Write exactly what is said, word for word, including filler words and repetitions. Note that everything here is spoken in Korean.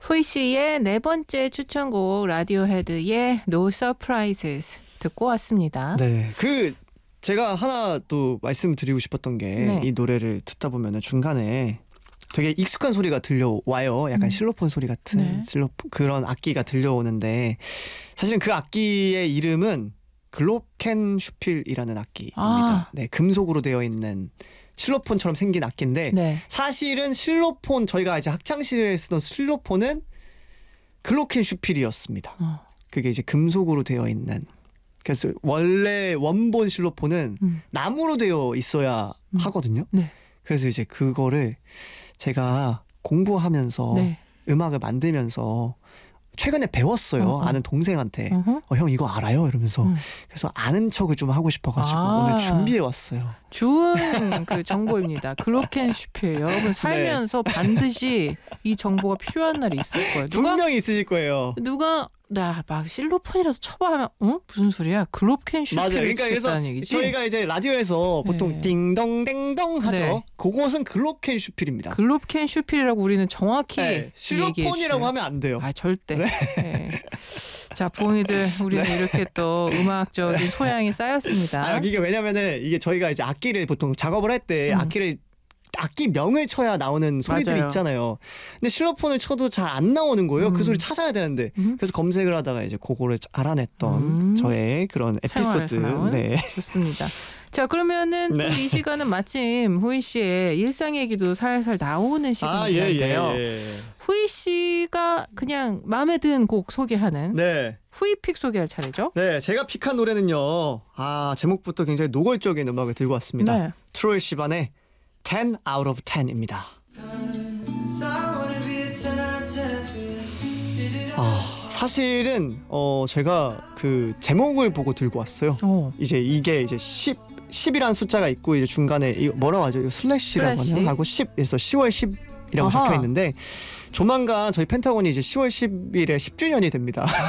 후이 씨의 네 번째 추천곡 라디오헤드의 No Surprises 듣고 왔습니다. 네, 그 제가 하나 또 말씀드리고 싶었던 게 이 네. 노래를 듣다 보면은 중간에 되게 익숙한 소리가 들려와요. 약간 음. 실로폰 소리 같은 네. 실로폰 그런 악기가 들려오는데 사실은 그 악기의 이름은 글로켄슈필이라는 악기입니다. 아. 네, 금속으로 되어 있는 실로폰처럼 생긴 악기인데 네. 사실은 실로폰 저희가 이제 학창 시절에 쓰던 실로폰은 글로켄슈필이었습니다. 어. 그게 이제 금속으로 되어 있는. 그래서 원래 원본 실로폰은 음. 나무로 되어 있어야 음. 하거든요. 네. 그래서 이제 그거를 제가 공부하면서 네. 음악을 만들면서 최근에 배웠어요. 어, 어. 아는 동생한테. 어허. 어, 형 이거 알아요? 이러면서. 음. 그래서 아는 척을 좀 하고 싶어가지고 아. 오늘 준비해 왔어요. 좋은 그 정보입니다. 글로켄슈필 여러분 살면서 반드시 이 정보가 필요한 날이 있을 거예요. 누가 분명히 있으실 거예요. 누가 나 막 실로폰이라도 쳐봐 하면 어? 무슨 소리야? 글로켄슈필을 맞아요. 그러니까 그래서 치겠다는 얘기지? 저희가 이제 라디오에서 보통 네. 띵동댕동 하죠. 네. 그것은 글로켄슈필입니다. 글로켄슈필이라고 우리는 정확히 네, 얘기해 실로폰이라고 주세요. 하면 안 돼요. 아 절대. 네. 네. 자 봉이들 우리는 이렇게 또 음악적인 소양이 쌓였습니다. 아, 이게 왜냐면은 이게 저희가 이제 악기를 보통 작업을 할 때 음. 악기를 악기 명을 쳐야 나오는 소리들이 맞아요. 있잖아요. 근데 실로폰을 쳐도 잘 안 나오는 거예요. 음. 그 소리 찾아야 되는데. 음. 그래서 검색을 하다가 이제 그거를 알아냈던 음. 저의 그런 생활에서 에피소드. 나온? 네. 좋습니다. 자 그러면은 네. 또 이 시간은 마침 후이 씨의 일상 얘기도 살살 나오는 아, 예, 시간인데요. 예, 예. 후이 씨가 그냥 마음에 든 곡 소개하는 네. 후이픽 소개할 차례죠. 네, 제가 픽한 노래는요. 아, 제목부터 굉장히 노골적인 음악을 들고 왔습니다. 네. 트로이 시반의 ten out of ten입니다. 아, 사실은 어 제가 그 제목을 보고 들고 왔어요. 어. 이제 이게 이제 십 십이라는 숫자가 있고 이제 중간에 이거 뭐라고 하죠? 이거 슬래시라고 슬래시. 하나요? 하고 십에서 시월 십이라고 아하. 적혀 있는데 조만간 저희 펜타곤이 이제 시월 십일에 십 주년이 됩니다.